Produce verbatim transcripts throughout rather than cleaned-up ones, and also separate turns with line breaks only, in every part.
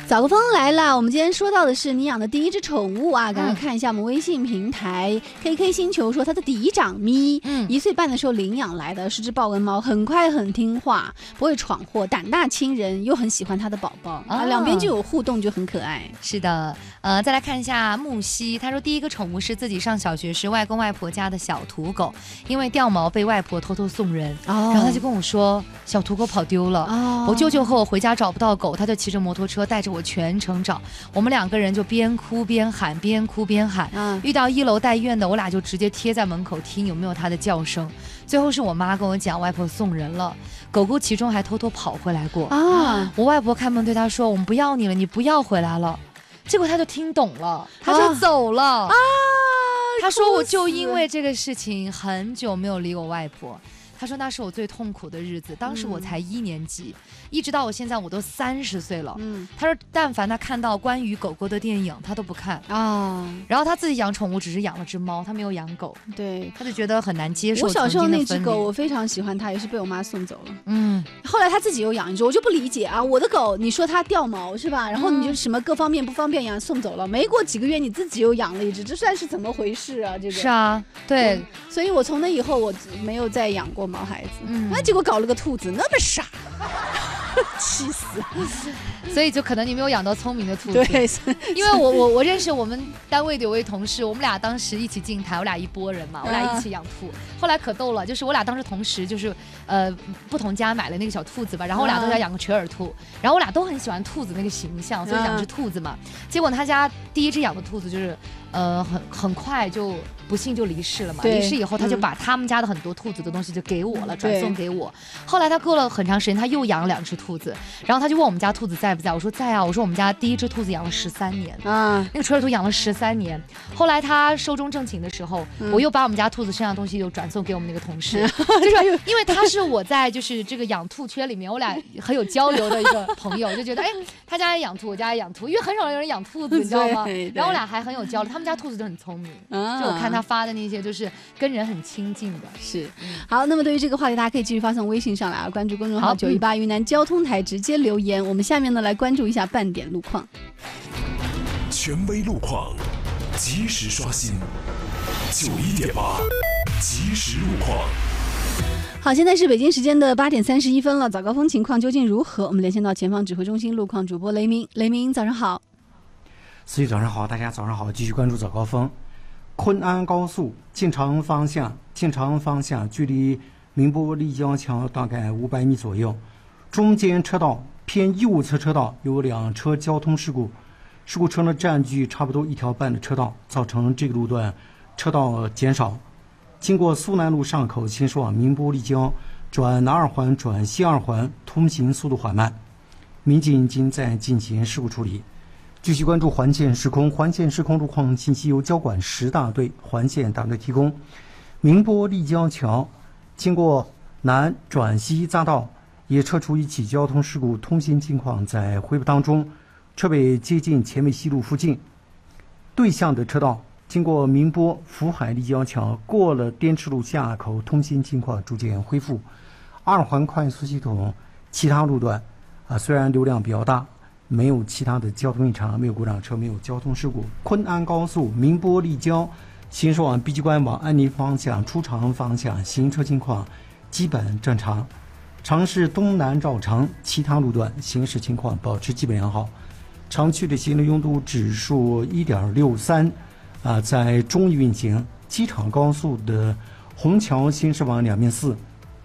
早个风来了，我们今天说到的是你养的第一只宠物啊，赶快看一下我们微信平台、嗯、K K 星球说他的嫡长咪，嗯，一岁半的时候领养来的，是只豹纹猫，很快很听话，不会闯祸，胆大亲人，又很喜欢他的宝宝、哦、啊，两边就有互动，就很可爱。
是的，呃，再来看一下木西，他说第一个宠物是自己上小学时外公外婆家的小土狗，因为掉毛被外婆偷偷送人，哦、然后他就跟我说小土狗跑丢了，哦、我舅舅和我回家找不到狗，他就骑着摩托车带着我全程找，我们两个人就边哭边喊，边哭边喊、嗯、遇到一楼带院的，我俩就直接贴在门口听有没有它的叫声，最后是我妈跟我讲外婆送人了，狗狗其中还偷偷跑回来过啊！我外婆开门对他说我们不要你了，你不要回来了，结果他就听懂了，他就走了啊！他说我就因为这个事情很久没有理我外婆，他说那是我最痛苦的日子，当时我才一年级、嗯、一直到我现在我都三十岁了、嗯、他说但凡他看到关于狗狗的电影他都不看啊。然后他自己养宠物只是养了只猫，他没有养狗，
对，
他就觉得很难接受。
我小时候那只狗我非常喜欢它，也是被我妈送走了，嗯，后来他自己又养一只，我就不理解啊，我的狗你说它掉毛是吧，然后你就什么各方面不方便养送走了，没过几个月你自己又养了一只，这算是怎么回事啊？这个
是啊，对、嗯、
所以我从那以后我没有再养过毛孩子，嗯，那结果搞了个兔子，那么傻，气死！
所以就可能你没有养到聪明的兔子，
对，
因为我我我认识我们单位的有位同事，我们俩当时一起进台，我俩一拨人嘛，我俩一起养兔，啊、后来可逗了，就是我俩当时同时就是呃不同家买了那个小兔子吧，然后我俩都在养个垂耳兔，然后我俩都很喜欢兔子那个形象，所以养只兔子嘛。啊、结果他家第一只养的兔子就是呃很很快就不幸就离世了嘛，离世以后他就把他们家的很多兔子的东西就给我了，转送给我。后来他过了很长时间，他又养了两只兔子，然后他就问我们家兔子在不在，我说在啊，我说我们家第一只兔子养了十三年啊，那个垂耳兔养了十三年。后来他寿终正寝的时候、嗯、我又把我们家兔子身上的东西又转送给我们那个同事，就是因为他是我在就是这个养兔圈里面我俩很有交流的一个朋友，就觉得哎他家也养兔我家也养兔，因为很少有人养兔子你知道吗，然后我俩还很有交流，他们家兔子都很聪明、啊、就我看他发的那些就是跟人很亲近的。
是、嗯、好，那么对于这个话题大家可以继续发送微信上来啊，关注公众号九一八云南交通台直接留言、嗯、我们下面呢来关注一下半点路况。
权威路况及时刷新，九一点八即时路况。
好，现在是北京时间的八点三十一分了，早高峰情况究竟如何？我们连线到前方指挥中心路况主播雷鸣。雷鸣，早上好。
司机早上好，大家早上好，继续关注早高峰。昆安高速进城方向，进城方向距离宁波立交桥大概五百米左右，中间车道偏右侧车道有两车交通事故，事故车呢占据差不多一条半的车道，造成这个路段车道减少。经过苏南路上口行驶往宁波立交，转南二环转西二环通行速度缓慢，民警已经在进行事故处理。继续关注环线时空，环线时空路况信息由交管十大队环线大队提供。宁波立交桥经过南转西匝道，也测出一起交通事故，通行情况在恢复当中，车尾接近前卫西路附近。对向的车道经过宁波福海立交桥，过了滇池路下口，通行情况逐渐恢复。二环快速系统其他路段啊，虽然流量比较大，没有其他的交通异常，没有故障车，没有交通事故。昆安高速宁波立交行驶往碧鸡关往安宁方向出城方向行车情况基本正常。城市东南绕城其他路段行驶情况保持基本良好。城区的行人拥堵指数 一点六三 啊，在中运行。机场高速的虹桥行驶往两面寺，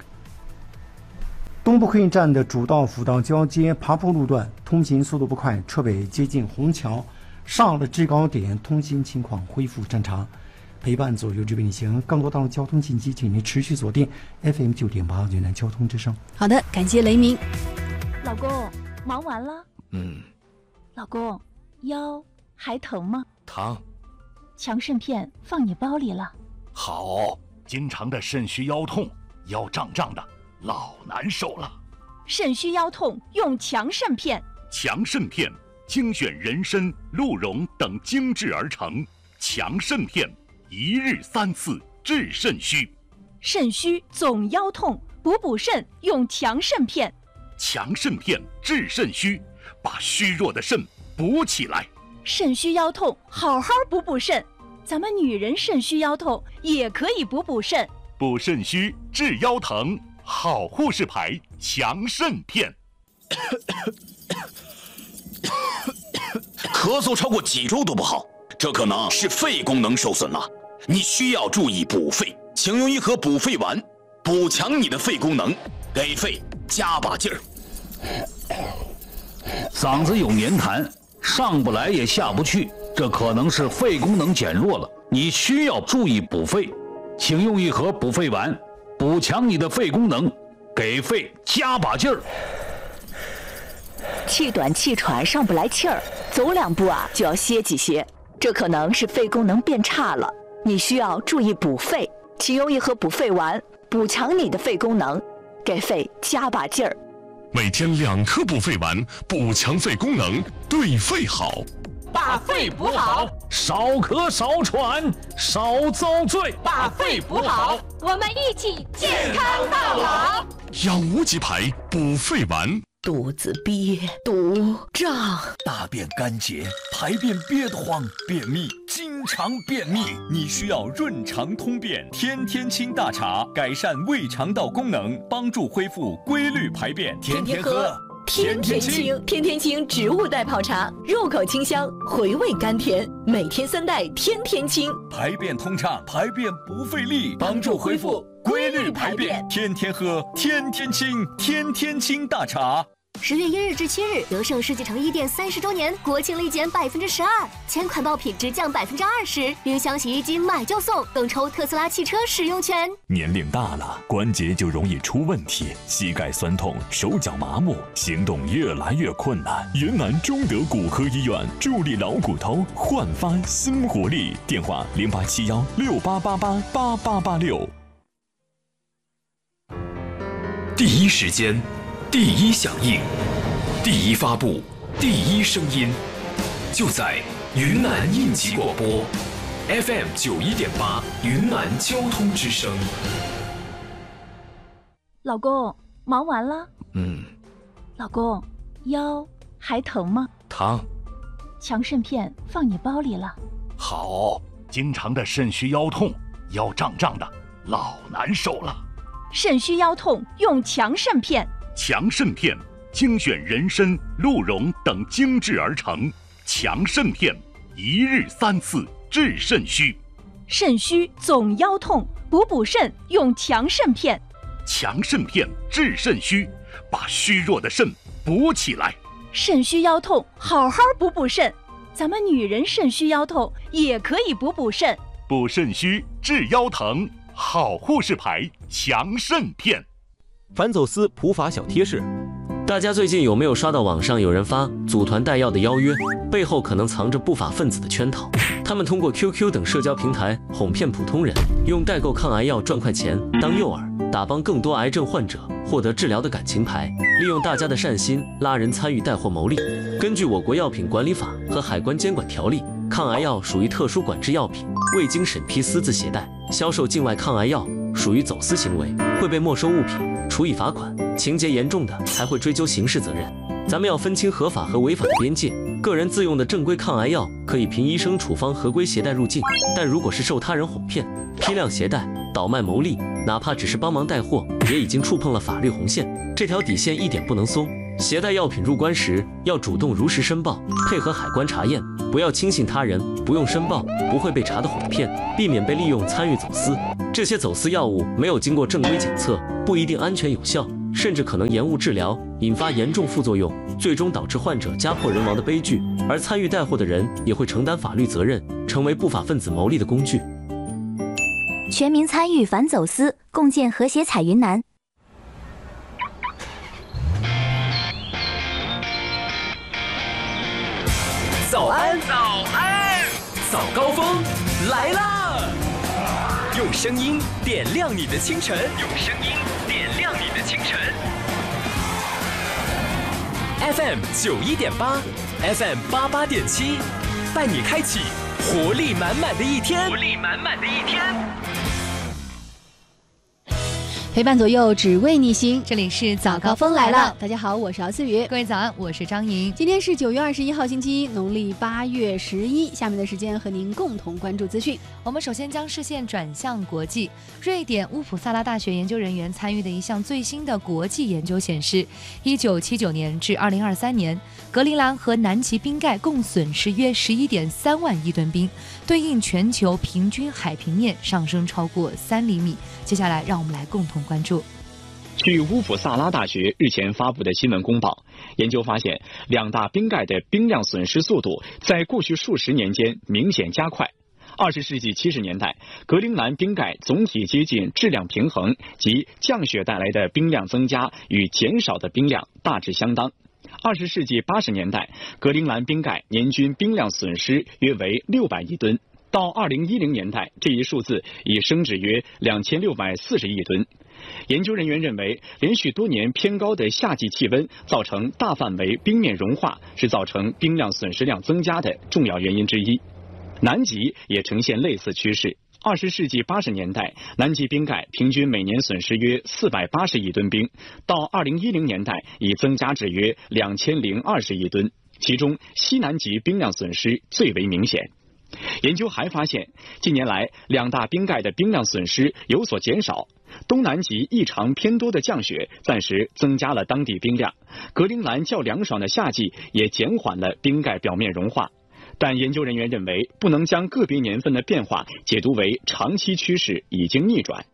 东部客运站的主道辅道交接爬坡路段通行速度不快，车尾接近虹桥，上了制高点通行情况恢复正常。陪伴左右这边行，更多道路交通信息，请您持续锁定 F M 九点八云南交通之声。
好的，感谢雷鸣。
老公，忙完了？
嗯。
老公，腰还疼吗？
疼。
强肾片放你包里了。
好，经常的肾虚腰痛，腰胀胀的，老难受了。
肾虚腰痛用强肾片。
强肾片精选人参、鹿茸等精制而成，强肾片一日三次治肾虚。
肾虚总腰痛，补补肾用强肾片。
强肾片治肾虚， 把虚弱的肾补起来。
肾虚腰痛，好好补补肾。咱们女人肾虚腰痛也可以补补肾。
补肾虚治腰疼，好护士牌强肾片。
咳嗽超过几周都不好，这可能是肺功能受损了。你需要注意补肺，请用一盒补肺丸，补强你的肺功能，给肺加把劲儿。
嗓子有黏痰，上不来也下不去，这可能是肺功能减弱了。你需要注意补肺，请用一盒补肺丸，补强你的肺功能，给肺加把劲儿。
气短气喘，上不来气儿，走两步啊就要歇几歇，这可能是肺功能变差了。你需要注意补肺，请用一盒补肺丸，补强你的肺功能，给肺加把劲儿。
每天两颗补肺丸，补强肺功能，对肺好。
把肺补好，
少咳少喘少遭罪。
把肺补好，我们一起健康到老。
养无极牌补肺丸。
肚子憋、肚胀，
大便干结，排便憋得慌，便秘，经常便秘，你需要润肠通便天天清大茶，改善胃肠道功能，帮助恢复规律排便。
天天喝，天天清，天天清植物代泡茶，入口清香，回味甘甜，每天三袋，天天清，
排便通畅，排便不费力，帮助恢复规律排便。天天喝，天天清，天天清大茶。
十月一日至七日，德胜世纪城一店三十周年，国庆立减百分之十二，千款爆品直降百分之二十，冰箱、洗衣机买就送，更抽特斯拉汽车使用权。
年龄大了，关节就容易出问题，膝盖酸痛，手脚麻木，行动越来越困难。云南中德骨科医院助力老骨头焕发新活力，电话零八七幺六八八八八八八六。
第一时间。第一响应，第一发布，第一声音，就在云南应急广播 F M 九一点八，云南交通之声。
老公，忙完了？
嗯。
老公，腰还疼吗？
疼。
强肾片放你包里了。
好，经常的肾虚腰痛，腰胀胀的，老难受了。
肾虚腰痛用强肾片。
强肾片精选人参、鹿茸等精制而成，强肾片一日三次治肾虚。
肾虚总腰痛，补补肾用强肾片。
强肾片治肾虚，把虚弱的肾补起来。
肾虚腰痛，好好补补肾。咱们女人肾虚腰痛也可以补补肾。
补肾虚治腰疼，好护士牌强肾片。
反走私普法小贴士：
大家最近有没有刷到网上有人发组团带药的邀约，背后可能藏着不法分子的圈套？他们通过 Q Q 等社交平台哄骗普通人，用代购抗癌药赚快钱当诱饵，打帮更多癌症患者获得治疗的感情牌，利用大家的善心拉人参与带货牟利。根据我国药品管理法和海关监管条例，抗癌药属于特殊管制药品，未经审批私自携带、销售境外抗癌药属于走私行为，会被没收物品，处以罚款，情节严重的还会追究刑事责任。咱们要分清合法和违法的边界。个人自用的正规抗癌药可以凭医生处方合规携带入境，但如果是受他人哄骗、批量携带、倒卖牟利，哪怕只是帮忙带货，也已经触碰了法律红线。这条底线一点不能松。携带药品入关时，要主动如实申报，配合海关查验，不要轻信他人，不用申报不会被查的哄骗，避免被利用参与走私。这些走私药物没有经过正规检测，不一定安全有效，甚至可能延误治疗，引发严重副作用，最终导致患者家破人亡的悲剧。而参与带货的人也会承担法律责任，成为不法分子牟利的工具。
全民参与反走私，共建和谐彩云南。
早安，早安，早高峰来啦！用声音点亮你的清晨，用声音点亮你的清晨。F M 九一点八 ，F M 八八点七，带你开启活力满满的一天，活力满满的一天。
陪伴左右，只为你行。
这里是
早高峰来了，大家好，我是敖思雨。
各位早安，我是张莹。
今天是九月二十一号，星期一，农历八月十一。下面的时间和您共同关注资讯。
我们首先将视线转向国际。瑞典乌普萨拉大学研究人员参与的一项最新的国际研究显示，一九七九年至二零二三年，格陵兰和南极冰盖共损失约十一点三万亿吨冰，对应全球平均海平面上升超过三厘米。接下来，让我们来共同关注。
据乌普萨拉大学日前发布的新闻公报，研究发现，两大冰盖的冰量损失速度在过去数十年间明显加快。二十世纪七十年代，格陵兰冰盖总体接近质量平衡，即降雪带来的冰量增加与减少的冰量大致相当。二十世纪八十年代，格陵兰冰盖年均冰量损失约为六百亿吨。到二零一零年代，这一数字已升至约两千六百四十亿吨。研究人员认为，连续多年偏高的夏季气温造成大范围冰面融化，是造成冰量损失量增加的重要原因之一。南极也呈现类似趋势。二十世纪八十年代，南极冰盖平均每年损失约四百八十亿吨冰，到二零一零年代已增加至约两千零二十亿吨，其中西南极冰量损失最为明显。研究还发现，近年来两大冰盖的冰量损失有所减少，东南极异常偏多的降雪暂时增加了当地冰量，格陵兰较凉爽的夏季也减缓了冰盖表面融化。但研究人员认为，不能将个别年份的变化解读为长期趋势已经逆转。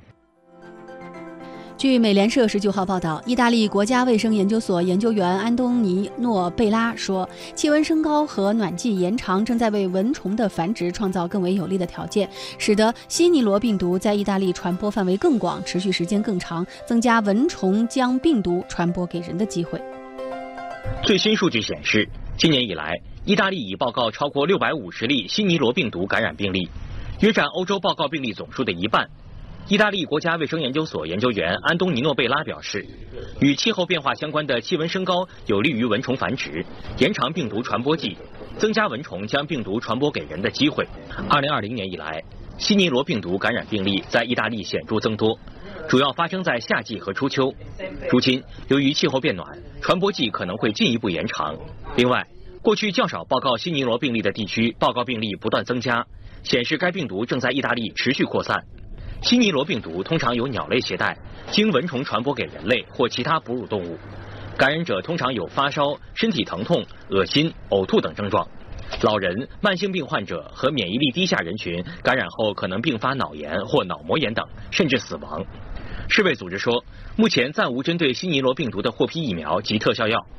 据美联社十九号报道，意大利国家卫生研究所研究员安东尼诺·贝拉说，气温升高和暖季延长正在为蚊虫的繁殖创造更为有利的条件，使得西尼罗病毒在意大利传播范围更广，持续时间更长，增加蚊虫将病毒传播给人的机会。
最新数据显示，今年以来，意大利已报告超过六百五十例西尼罗病毒感染病例，约占欧洲报告病例总数的一半。意大利国家卫生研究所研究员安东尼诺·贝拉表示，与气候变化相关的气温升高有利于蚊虫繁殖，延长病毒传播季，增加蚊虫将病毒传播给人的机会。二零二零年以来，西尼罗病毒感染病例在意大利显著增多，主要发生在夏季和初秋。如今，由于气候变暖，传播季可能会进一步延长。另外，过去较少报告西尼罗病例的地区，报告病例不断增加，显示该病毒正在意大利持续扩散。西尼罗病毒通常由鸟类携带，经蚊虫传播给人类或其他哺乳动物。感染者通常有发烧、身体疼痛、恶心、呕吐等症状。老人、慢性病患者和免疫力低下人群感染后可能并发脑炎或脑膜炎等，甚至死亡。世卫组织说，目前暂无针对西尼罗病毒的获批疫苗及特效药。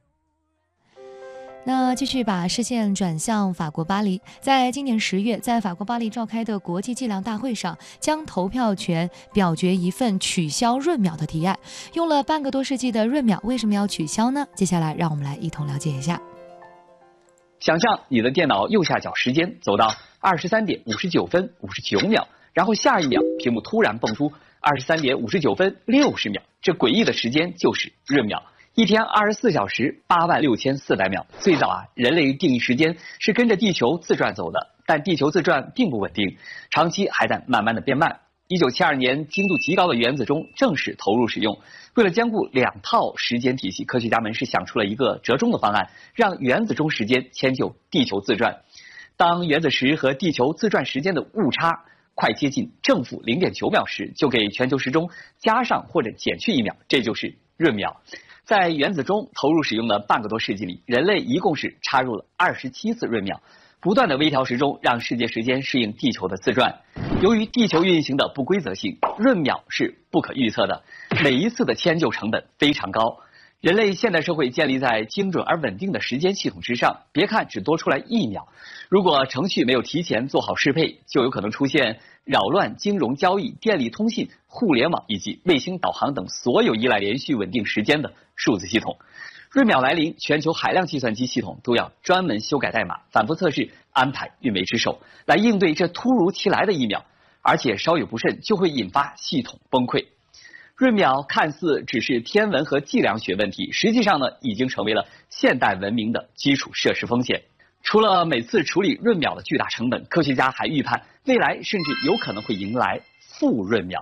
那继续把视线转向法国巴黎，在今年十月，在法国巴黎召开的国际计量大会上，将投票权表决一份取消闰秒的提案。用了半个多世纪的闰秒为什么要取消呢？接下来让我们来一同了解一下。
想象你的电脑右下角时间走到二十三点五十九分五十九秒，然后下一秒屏幕突然蹦出二十三点五十九分六十秒，这诡异的时间就是闰秒。一天二十四小时八万六千四百秒。最早啊，人类定义时间是跟着地球自转走的，但地球自转并不稳定，长期还在慢慢的变慢。一九七二年，精度极高的原子钟正式投入使用。为了兼顾两套时间体系，科学家们是想出了一个折中的方案，让原子钟时间迁就地球自转。当原子时和地球自转时间的误差快接近正负零点九秒时，就给全球时钟加上或者减去一秒，这就是闰秒。在原子钟投入使用的半个多世纪里，人类一共是插入了二十七次闰秒，不断的微调时钟，让世界时间适应地球的自转。由于地球运行的不规则性，闰秒是不可预测的，每一次的迁就成本非常高。人类现代社会建立在精准而稳定的时间系统之上，别看只多出来一秒，如果程序没有提前做好适配，就有可能出现扰乱金融交易、电力通信、互联网以及卫星导航等所有依赖连续稳定时间的数字系统。闰秒来临，全球海量计算机系统都要专门修改代码，反复测试，安排运维之手，来应对这突如其来的一秒，而且稍有不慎就会引发系统崩溃。闰秒看似只是天文和计量学问题，实际上呢，已经成为了现代文明的基础设施风险。除了每次处理闰秒的巨大成本，科学家还预判未来甚至有可能会迎来负闰秒。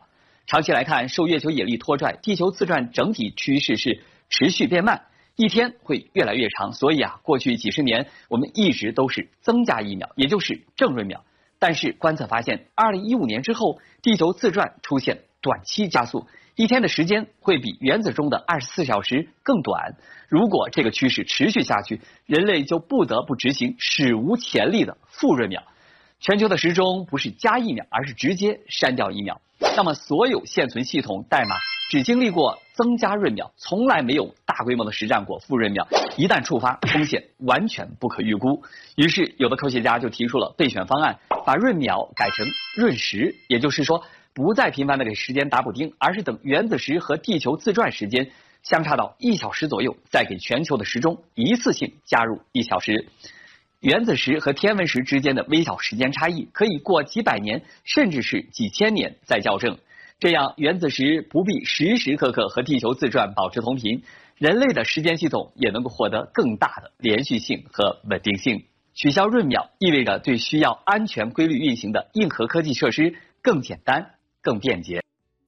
长期来看，受月球引力拖拽，地球自转整体趋势是持续变慢，一天会越来越长。所以啊，过去几十年我们一直都是增加一秒，也就是正闰秒。但是观测发现，二零一五年之后，地球自转出现短期加速，一天的时间会比原子钟的二十四小时更短。如果这个趋势持续下去，人类就不得不执行史无前例的负闰秒。全球的时钟不是加一秒，而是直接删掉一秒。那么所有现存系统代码只经历过增加闰秒，从来没有大规模的实战过负闰秒，一旦触发，风险完全不可预估。于是有的科学家就提出了备选方案，把闰秒改成闰时，也就是说不再频繁的给时间打补丁，而是等原子时和地球自转时间相差到一小时左右，再给全球的时钟一次性加入一小时。原子时和天文时之间的微小时间差异可以过几百年甚至是几千年再校正，这样原子时不必时时刻刻和地球自转保持同频，人类的时间系统也能够获得更大的连续性和稳定性。取消闰秒意味着对需要安全规律运行的硬核科技设施更简单更便捷。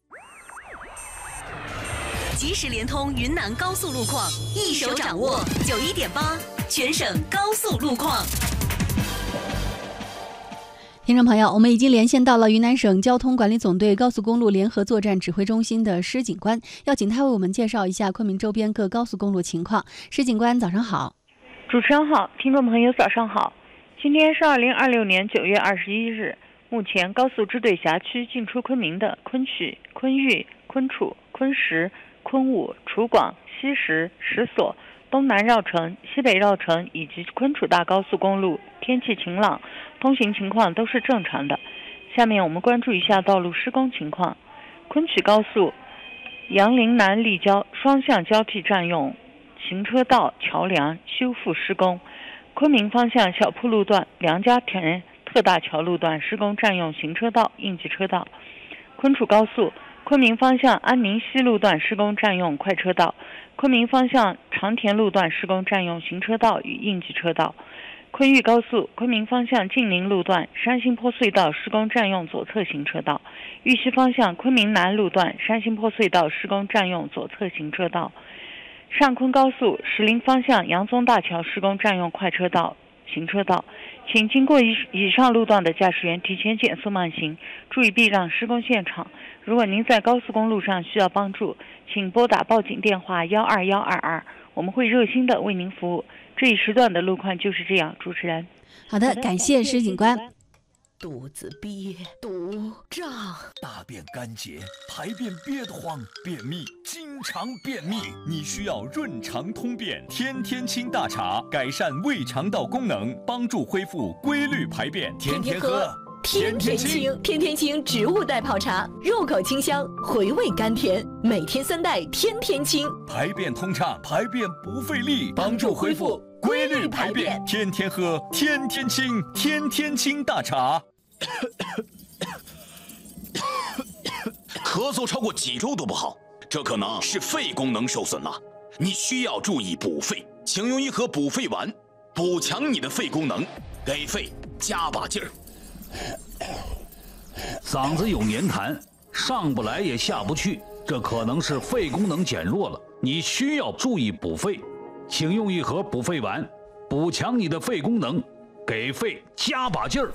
即时联通云南高速路况，一手掌握九一点八全省高速路况。
听众朋友，我们已经连线到了云南省交通管理总队高速公路联合作战指挥中心的施警官，要请他为我们介绍一下昆明周边各高速公路情况。施警官，早上好。
主持人好，听众朋友早上好。今天是二零二六年九月二十一日，目前高速支队辖区进出昆明的昆曲、昆玉、昆楚、昆石、昆武、楚广、西石、石所、东南绕城、西北绕城以及昆楚大高速公路天气晴朗，通行情况都是正常的。下面我们关注一下道路施工情况。昆曲高速杨凌南立交双向交替占用行车道桥梁修复施工，昆明方向小铺路段梁家田特大桥路段施工占用行车道应急车道。昆楚高速昆明方向安宁西路段施工占用快车道，昆明方向长田路段施工占用行车道与应急车道。昆玉高速昆明方向晋宁路段山新坡隧道施工占用左侧行车道，玉溪方向昆明南路段山新坡隧道施工占用左侧行车道。上昆高速石林方向杨宗大桥施工占用快车道行车道，请经过以以上路段的驾驶员提前减速慢行，注意避让施工现场。如果您在高速公路上需要帮助，请拨打报警电话幺二幺二二，我们会热心的为您服务。这一时段的路况就是这样，主持人。
好的，感谢施警官。
肚子憋、肚胀、
大便干结、排便憋得慌、便秘、经常便秘，你需要润肠通便天天清大茶，改善胃肠道功能，帮助恢复规律排便。天天喝
天天清，天天清植物代泡茶，入口清香，回味甘甜，每天三袋天天清，
排便通畅，排便不费力，帮助恢复规律排便。天天喝天天清，天天清大茶。
咳嗽超过几周都不好，这可能是肺功能受损了，你需要注意补肺，请用一盒补肺丸，补强你的肺功能，给肺加把劲儿。
嗓子有黏痰，上不来也下不去，这可能是肺功能减弱了，你需要注意补肺，请用一盒补肺丸，补强你的肺功能，给肺加把劲儿。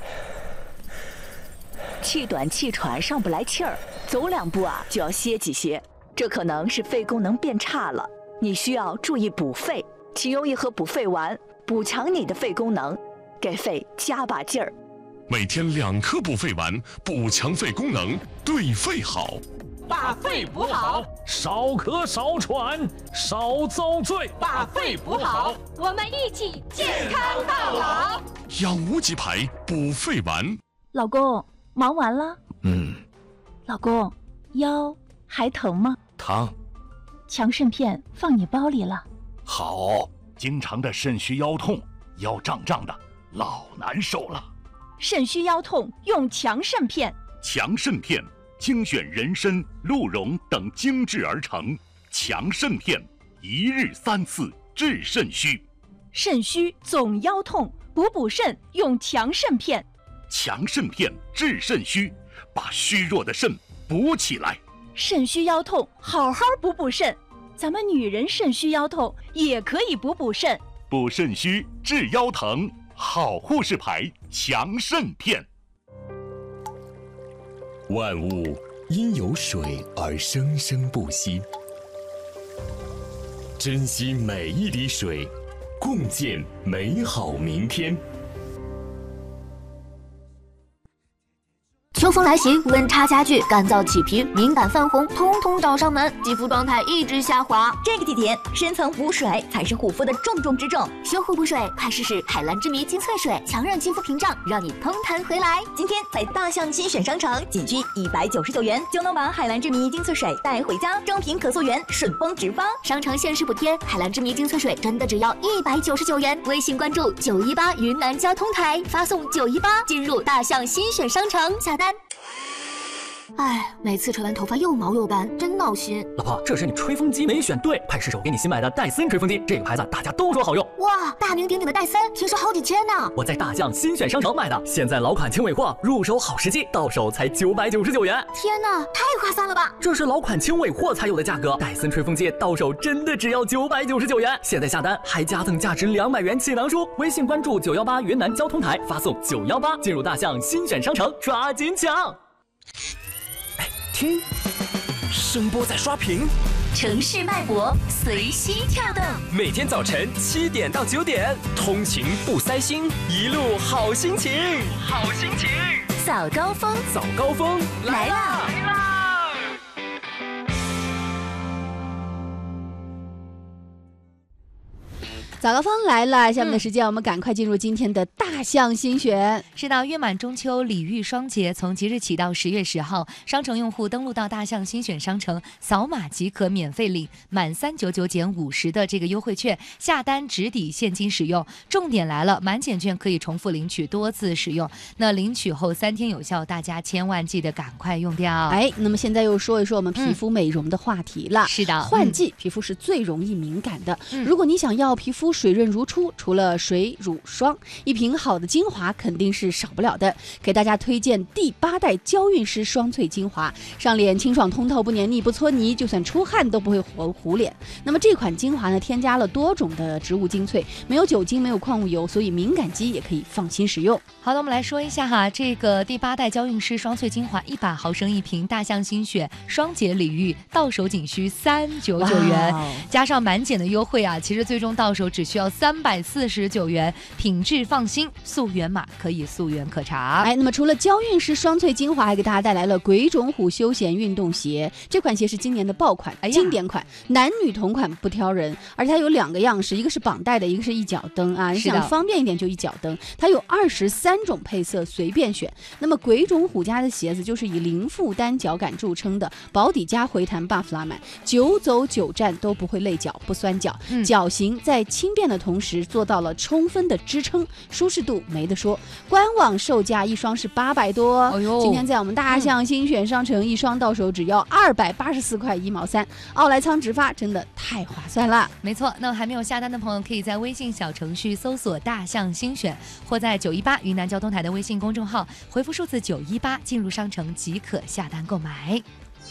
气短气喘上不来气儿，走两步啊就要歇几歇，这可能是肺功能变差了，你需要注意补肺，请用一盒补肺丸，补强你的肺功能，给肺加把劲儿。
每天两颗补肺丸，补强肺功能，对肺好。
把肺补好，
少咳少喘少遭罪。
把肺补好，我们一起健康到老。
养无极牌补肺丸。
老公，忙完了？
嗯。
老公，腰还疼吗？
疼。
强肾片放你包里了。
好。
经常的肾虚腰痛，腰胀胀的，老难受了。
肾虚腰痛用强肾片。
强肾片精选人参、鹿茸等精制而成，强肾片一日三次治肾虚。
肾虚总腰痛，补补肾用强肾片。
强肾片治肾虚，把虚弱的肾补起来。
肾虚腰痛，好好补补肾。咱们女人肾虚腰痛也可以补补肾，
补肾虚治腰疼，好护士牌强肾片。
万物因有水而生生不息，珍惜每一滴水，共建美好明天。
秋风来袭，温差加剧，干燥起皮，敏感泛红，通通找上门，肌肤状态一直下滑。
这个季节，深层补水才是护肤的重中之重。
修护补水，快试试海蓝之谜精粹水，强韧肌肤屏障，让你嘭弹回来。
今天在大象新选商城，仅需一百九十九元就能把海蓝之谜精粹水带回家，正品可溯源，顺丰直发。
商城限时补贴，海蓝之谜精粹水真的只要一百九十九元。微信关注九一八云南交通台，发送九一八进入大象新选商城下单。哎，每次吹完头发又毛又干，真闹心。
老婆，这是你吹风机没选对，派失手给你新买的戴森吹风机，这个牌子大家都说好用。
哇，大名鼎鼎的戴森，听说好几千呢。
我在大象新选商城买的，现在老款轻尾货，入手好时机，到手才九百九十九元。
天哪，太划算了吧！
这是老款轻尾货才有的价格，戴森吹风机到手真的只要九百九十九元。现在下单还加赠价值两百元气囊书，微信关注九幺八云南交通台，发送九幺八进入大象新选商城，抓紧抢！听，声波在刷屏，
城市脉搏随心跳动。
每天早晨七点到九点，通勤不塞心，一路好心情，好心情。
早高峰，
早高峰
来啦！
来啦！
早高峰来了，下面的时间我们赶快进入今天的大象新选。
是的，月满中秋，礼遇双节，从即日起到十月十号，商城用户登录到大象新选商城，扫码即可免费领满三九九减五十的这个优惠券，下单直抵现金使用。重点来了，满减券可以重复领取，多次使用。那领取后三天有效，大家千万记得赶快用掉。
哎，那么现在又说一说我们皮肤美容的话题了。
嗯、是的，
换季、嗯、皮肤是最容易敏感的。
嗯、
如果你想要皮肤水润如初，除了水、乳、霜，一瓶好的精华肯定是少不了的。给大家推荐第八代娇韵诗双萃精华，上脸清爽通透，不黏腻不搓泥，就算出汗都不会糊糊脸。那么这款精华呢，添加了多种的植物精粹，没有酒精，没有矿物油，所以敏感肌也可以放心使用。
好的，我们来说一下哈，这个第八代娇韵诗双萃精华一百毫升一瓶，大象新选双节礼遇，到手仅需三九九元，加上满减的优惠啊，其实最终到手只需要三百四十九元，品质放心，溯源码可以溯源可查。
哎，那么除了娇韵诗双萃精华，还给大家带来了鬼冢虎休闲运动鞋，这款鞋是今年的爆款、哎、经典款，男女同款不挑人，而且它有两个样式，一个是绑带的，一个是一脚蹬啊，你想方便一点就一脚蹬，它有二十三种配色随便选。那么鬼冢虎家的鞋子就是以零负担脚感著称的，保底加回弹 buff 拉满，久走久站都不会累脚不酸脚、嗯、脚型在轻便的同时做到了充分的支撑，舒适度没得说。官网售价一双是八百多、哎、今天在我们大象新选商城、嗯、一双到手只要二百八十四块一毛三，奥莱仓直发，真的太划算了。
没错，那还没有下单的朋友可以在微信小程序搜索大象新选，或在九一八云南交通台的微信公众号回复数字九一八进入商城即可下单购买。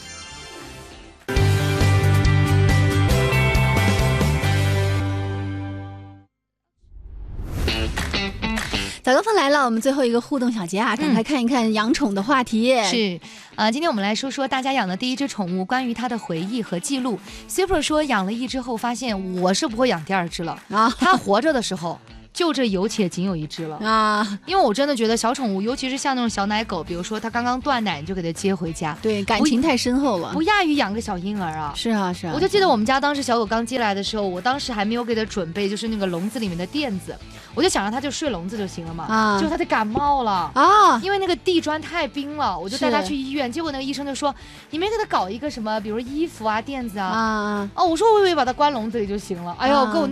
早高峰来了，我们最后一个互动小节啊，赶快看一看养宠的话题。
嗯、是，呃，今天我们来说说大家养的第一只宠物，关于它的回忆和记录。Super 说养了一只后发现我是不会养第二只了啊，它活着的时候。就这有且仅有一只了啊！因为我真的觉得小宠物，尤其是像那种小奶狗，比如说它刚刚断奶，你就给它接回家，
对，感情太深厚了，
不亚于养个小婴儿啊！
是啊，是啊。
我就记得我们家当时小狗刚接来的时候，我当时还没有给它准备就是那个笼子里面的垫子，我就想让它就睡笼子就行了嘛。啊！结果它就感冒了啊，因为那个地砖太冰了，我就带它去医院，结果那个医生就说你没给它搞一个什么，比如衣服啊、垫子啊啊！哦，我说我以为把它关笼子里就行了，哎呦，给我。